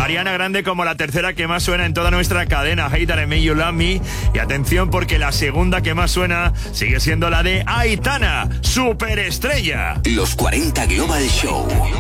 Ariana Grande como la tercera que más suena en toda nuestra cadena. Hater and Make You Love Me. Y atención porque la segunda que más suena sigue siendo la de Aitana, Superestrella. Los 40 Global Show.